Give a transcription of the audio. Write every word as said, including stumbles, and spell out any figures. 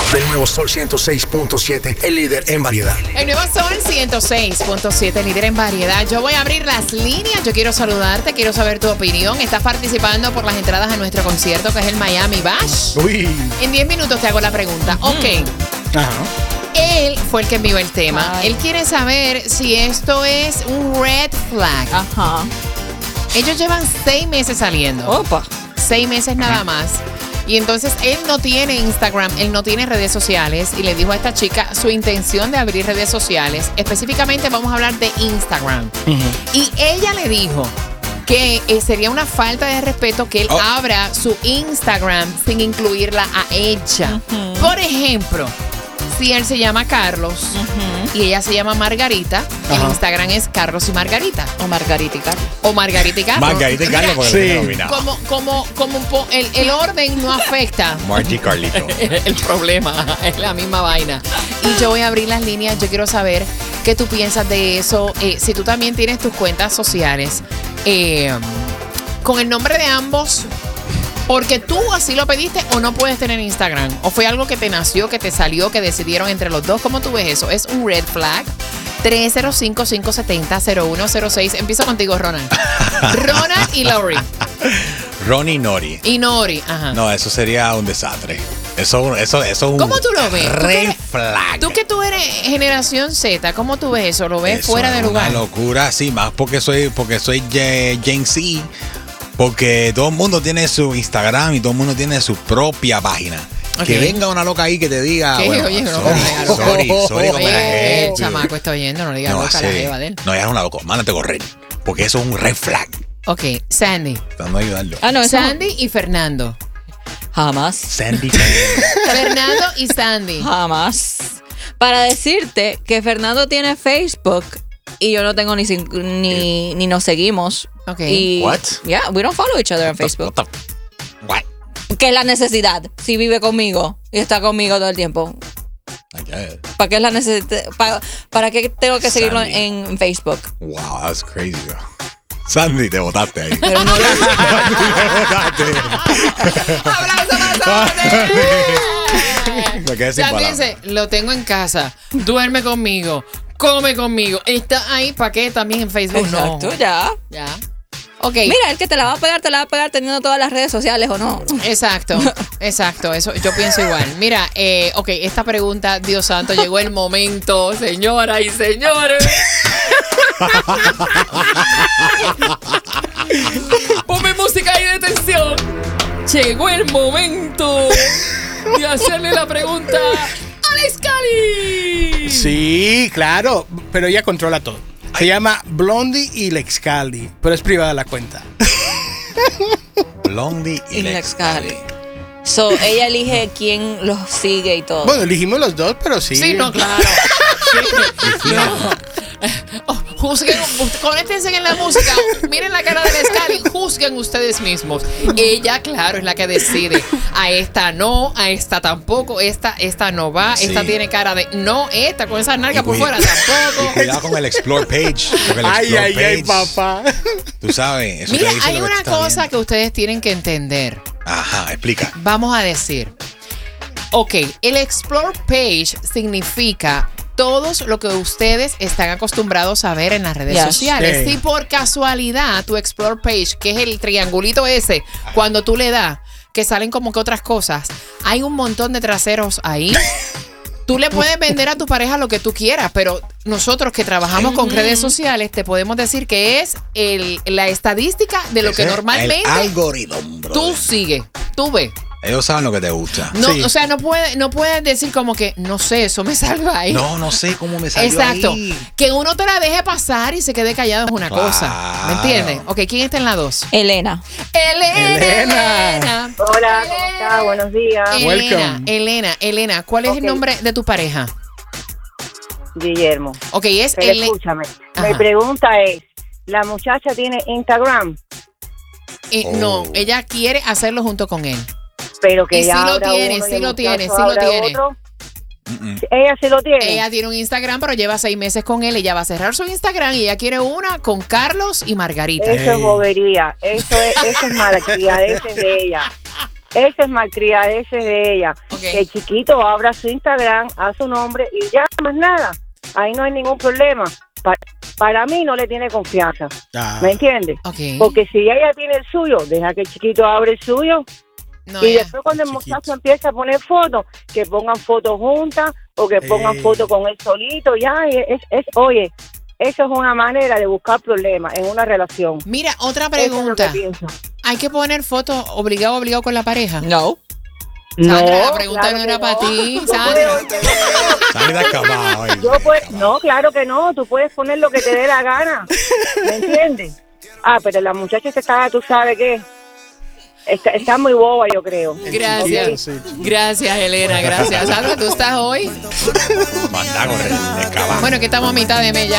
del nuevo Sol ciento seis punto siete, el líder en variedad. El nuevo Sol ciento seis punto siete, líder en variedad. Yo voy a abrir las líneas. Yo quiero saludarte, quiero saber tu opinión. Estás participando por las entradas a nuestro concierto, que es el Miami Bash. Uy. En diez minutos te hago la pregunta. Mm. Ok. Ajá. Él fue el que envió el tema. Ay. Él quiere saber si esto es un red flag. Ajá. Ellos llevan seis meses saliendo. Opa. Seis meses nada más. Y entonces él no tiene Instagram, él no tiene redes sociales. Y le dijo a esta chica su intención de abrir redes sociales. Específicamente vamos a hablar de Instagram. Uh-huh. Y ella le dijo que eh, sería una falta de respeto que él oh. abra su Instagram sin incluirla a ella. Uh-huh. Por ejemplo, si él se llama Carlos uh-huh. y ella se llama Margarita, uh-huh. el Instagram es Carlos y Margarita. O Margarita y Carlos. O Margarita y Carlos. Margarita y Carlos, porque sí. Como, como, como un po- el, el orden no afecta. Margie Carlito. El problema es la misma vaina. Y yo voy a abrir las líneas. Yo quiero saber qué tú piensas de eso. Eh, si tú también tienes tus cuentas sociales eh, con el nombre de ambos, porque tú así lo pediste, o no puedes tener Instagram, o fue algo que te nació, que te salió, que decidieron entre los dos. ¿Cómo tú ves eso? ¿Es un red flag? tres cero cinco, cinco siete cero, cero uno cero seis. Empiezo contigo, Ronald. Ronald y Lori. Ron y Nori. Y Nori, ajá. No, eso sería un desastre. Eso, eso, eso es un ¿Cómo tú lo ves? red flag. Tú que tú eres generación Z, ¿cómo tú ves eso? ¿Lo ves eso fuera de lugar? Es una locura, sí, más porque soy, porque soy Gen Z. Porque todo el mundo tiene su Instagram y todo el mundo tiene su propia página. Okay. Que venga una loca ahí que te diga, ¿qué? Bueno, Oye, no, sorry, no, sorry, sorry, sorry, como la gente. El gente. chamaco está oyendo, no le digas no, loca a la jeva de él. No, ella es una loca, mándate a correr. Porque eso es un red flag. Ok, Sandy. Tratando de ayudarlo. Ah, no, Sandy y Fernando. Jamás. Sandy. Fernando y Sandy. Jamás. Para decirte que Fernando tiene Facebook y yo no tengo ni ni, ni nos seguimos. Okay. Y, What? Yeah, we don't follow each other on Facebook. What the, what? ¿Qué es la necesidad? Si vive conmigo y está conmigo todo el tiempo. ¿Para qué es la necesidad? ¿Para, ¿Para qué tengo que seguirlo en, en Facebook? Wow, that's crazy, girl. Sandy, te botaste ahí. Pero no, Sandy, te botaste. ¡Abrazo más Sandy! Me quedé sin palabras. Dice, lo tengo en casa, duerme conmigo, come conmigo. Está ahí, ¿para qué? También en Facebook. Exacto, no. ya. Ya. Okay. Mira, el que te la va a pegar, te la va a pegar teniendo todas las redes sociales o no. Exacto, exacto, eso yo pienso igual. Mira, eh, ok, esta pregunta, Dios santo, llegó el momento, señoras y señores. Ponme música ahí de tensión. Llegó el momento de hacerle la pregunta a Alex Cali. Sí, claro, pero ella controla todo. Se llama Blondie y Lex Cali, pero es privada la cuenta. Blondie y, y Lex Cali. So, ella elige quién los sigue y todo. Bueno, elegimos los dos, pero sí. Sí, no, claro. Sí, no. Oh, juzguen, conéctense en la música, miren la cara de Lex Cali, juzguen ustedes mismos. Ella, claro, es la que decide. A esta no, a esta tampoco, esta, esta no va, sí. Esta tiene cara de no, esta con esa nalga por fuera tampoco. Y cuidado con el Explore Page. El ay, explore ay, page, ay, papá. Tú sabes. Eso mira, te dice hay lo una que cosa bien. que ustedes tienen que entender. Ajá, explica. Vamos a decir, ok, el Explore Page significa todos lo que ustedes están acostumbrados a ver en las redes yes. sociales. Sí. Si por casualidad tu Explore Page, que es el triangulito ese, cuando tú le das, que salen como que otras cosas, hay un montón de traseros ahí. Tú le puedes vender a tu pareja lo que tú quieras, pero nosotros que trabajamos con redes sociales te podemos decir que es el, la estadística de lo ese que normalmente el algoritmo, bro. Tú sigues, tú ves. Ellos saben lo que te gusta. No, sí. O sea, no puedes no puede decir como que, no sé, eso me salva ahí. No, no sé cómo me salió exacto. ahí. Que uno te la deje pasar y se quede callado es una claro. cosa. ¿Me entiendes? Ok, ¿quién está en la dos? Elena. Elena. Elena. Elena. Hola, ¿cómo estás? Buenos días. Elena, Welcome. Elena, Elena, ¿cuál es okay. el nombre de tu pareja? Guillermo. Ok, es Pero Elena. escúchame, Ajá. mi pregunta es, ¿la muchacha tiene Instagram? Eh, Oh. No, ella quiere hacerlo junto con él. Pero que Y sí ella lo abra tiene, uno y sí el lo tiene, muchacho sí lo abra tiene. otro. Mm-mm. Ella sí lo tiene. Ella tiene un Instagram, pero lleva seis meses con él. Ella va a cerrar su Instagram y ella quiere una con Carlos y Margarita. Eso Hey. es bobería, eso es, eso es malacriadeces de ella. Ese es malcriada, ese es de ella. Okay. Que el chiquito abra su Instagram, a su nombre y ya, más nada. Ahí no hay ningún problema. Para, para mí no le tiene confianza. Ah. ¿Me entiendes? Okay. Porque si ella tiene el suyo, deja que el chiquito abra el suyo. No, y ya. después cuando el Chiquito. muchacho empieza a poner fotos, que pongan fotos juntas o que pongan Eh. fotos con él solito, ya, y es, es, oye, eso es una manera de buscar problemas en una relación. Mira, otra Eso es lo que pregunta. pienso. ¿Hay que poner fotos obligado, obligado con la pareja? No. Sandra, la pregunta claro no que era para ti, Yo Sandra. puedo- Sandra escapado hoy. Yo pues, no, claro que no, tú puedes poner lo que te dé la gana, ¿me entiendes? Ah, pero la muchacha se está, tú sabes qué, está, está muy boba, yo creo. Gracias. Sí, sí. Gracias, Elena. Gracias. Sandra, ¿tú estás hoy? Manda a correr, escapado. Bueno, que estamos a mitad de mes ya.